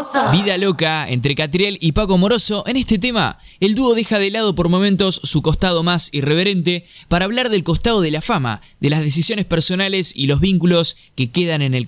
Vida loca entre Catriel y Paco Moroso. En este tema, el dúo deja de lado por momentos su costado más irreverente para hablar del costado de la fama, de las decisiones personales y los vínculos que quedan en el